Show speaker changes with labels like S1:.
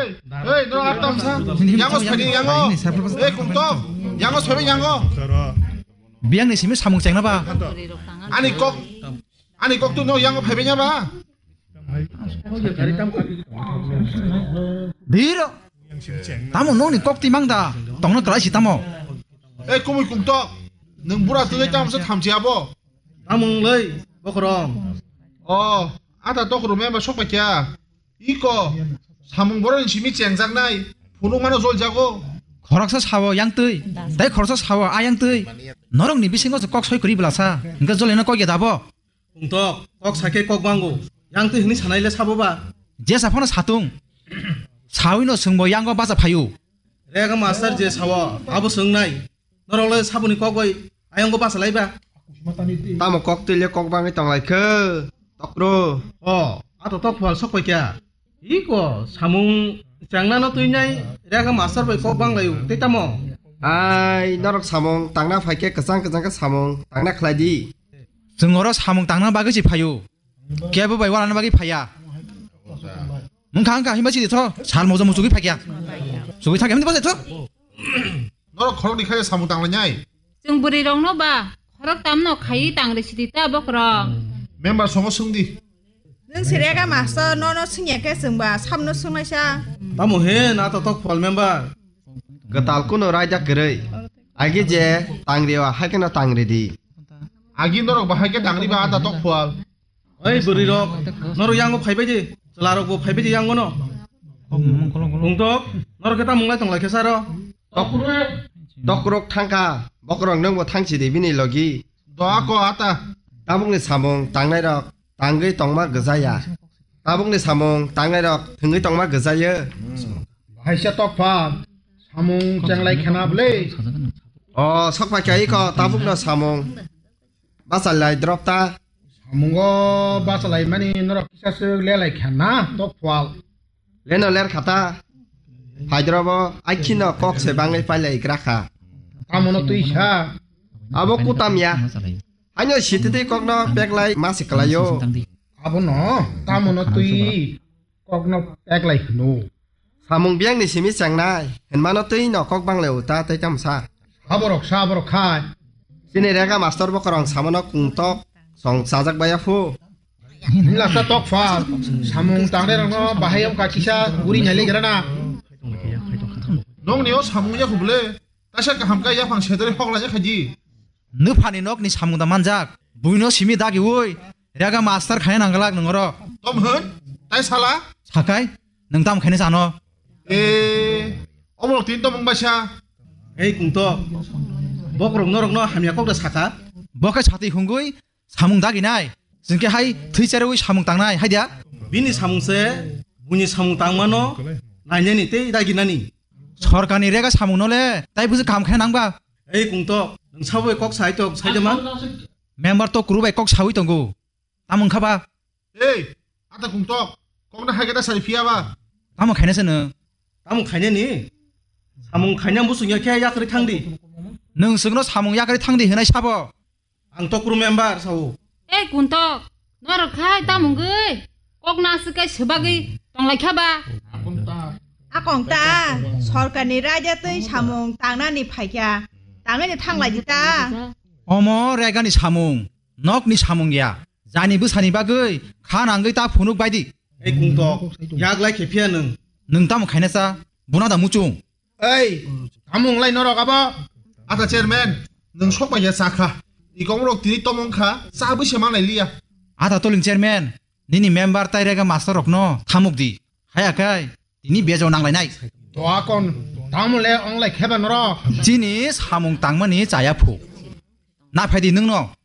S1: Ê, nó ăn tâm sao? 양어 스파게티 양어. 에 꿍떡. 양어 스파게티 양어.
S2: biang ni simi samung ceng na ba
S1: 아니 꼭또 너 양어 패배냐 봐.
S2: biro tamo no ni kok ti mang da tong na krai si tamo
S1: 에 꼬물 꿍떡. 능 불아 뜨게 짜면서 탐지하보.
S3: 아몽레이 버커랑
S1: 아다 또 그러면 뭐 속박이야. 이거 사몽보라는 심이 쨍장나이. 분홍만을 솔자고.
S2: khoraksa sawo yang tui dai khorsa sawo a yang tui norong ni bisingo kok soi kuri blasa engka jolena kok ya dabo
S3: 웅떡 꼭 사케 꼭 방고 양뜨 흔히 사나일래 사보봐
S2: je saphona satung sawino sungbo yang go basa phayu
S3: 내가 마스터 제 사와 아부 성나이 너랑래 사보니 꼭거이 아영고 바사 라이바
S4: tamo kok tile kok bang tong lai ke tok bro
S3: 아또 떡발 석고이야 이거 사몽 장난어 뜨냐이 내가 마스터 배 꼭방 라유 때따모
S4: ai norok samong tangna phaike kasang ka samong tangna khladi
S2: jungoro samung tangna bagi si phayu kebo bai wala na bagi phaya mungkhang ka himasi de tho sal mojo musugi phakya sugi thak emni base tho
S1: 너로 걸어리 카야 사몽 당라냐이.
S5: जों बोरै रंनो बा खरक तामनो खायि तांरे सिदिता बक्र
S1: 멤버 성어 승디.
S6: नों सिरेगा मास्टर न सोंयाके जोंबा सामनो सोंनायसा
S3: 따모 해 나또 떡발 멤버
S4: gatal kuno raja gerei agi je tangriwa hakena tangredi
S1: 아기 너로 바하게 당리 바 아다 똑포알.
S3: 어이 버리러 너로 양고 파이베지 잘라로고 파이베지 양고노 웅떡 너로 게다 몽라이 똥라 개사러
S4: tokrok thangka bokrong nang bo thangchi de bini logi
S1: 너 아까 아따.
S4: tabung ni samong tangnai rok tangai tongma gzaya tabung ni samong tangai rok thungai tongma gzaya
S1: 하이샤 똑파. 사몽 쨍라이 캐나블레.
S4: sokpa kai ko tabung no samong basalai drop ta
S1: 사몽거 바살라이 마니 너로 키사스 레라이 캐나 똑포알.
S4: leno ler khata haidrobo akino kok se bangai palai krakha
S1: 타모노 tuisha.
S4: abo kutamya hanyo sitite kokno peklai masiklayo
S1: 아보노 타모노 tui. kokno peklai no.
S4: samong biang ni simi changnai henmano tei no kok bangleu ta te chamsa
S1: 사버럭 카이.
S4: sini rega master bokrong samono kungtok song sajak baya fu
S1: 닐라사 똑파. 사몽 당레랑어 바하염 카키샤 우리 냐레 그러나. 농니요 사몽냐 후블레. 다샤카 함까 야팡 셰더리 혹라냐 카지.
S2: nu phani nok ni samung da manjak buino simi dagi woi raga master khaya nangalak nongoro
S1: 톰흔. 따이 살라.
S2: sakai nang tam khane sano
S1: 어머럭 딘또 몽바샤.
S3: 에이 웅떡 버커랑 너랑 너 함야 꼭다 사카
S2: boka chati hungui samung dagi nai jingke hai thuichare oi samung tangnai haidia
S3: 비니 사몽세 무니 사몽 땅마노 나냐니 때 이다기나니
S2: sorkani rega samung nole tai buju kam khaya nangba
S3: 에이 웅떡 능 사보에 꼭 사이떡 사이자만
S2: member to kuru bai kok sawi tongu tamung khaba
S1: 에이 아따 궁떡. kokna 하게다 살피야바.
S2: tamung khane sene
S3: 따모 가냐니 사몽 가냐 무슨 이렇게 야크리 탕디
S2: nung sugno samung yakari thangdi hinai sabo
S3: 앙떡구로 멤버 사오
S5: ए कुन्त नर खाय तामुंगै कक नासकै सबागै तंलाय खाबा
S6: आकंता सरकारनि राजा तै सामं तांनानि फाइया तांनानि थांलाय दिता
S2: omo regani samung nok ni samung ya jani busani bagai khan angai ta phunuk baidi
S3: 에이 웅떡 약라이 개피하는
S2: nung tam khaina sa bunada muchung
S1: 에이 타몽라이 너로 가봐. 아따 체르맨. 능 속박이야 사카. 이 공으로 디니 또몽카. 사부시만 라이리야.
S2: ada toling chairman nini member tai rega master rokno thamukdi hayakai tini bejo nanglai nai
S1: 또 아건 타몽레 엉라이 캐바 너로.
S2: jini samung tangmani chaya phu na phaidi nungno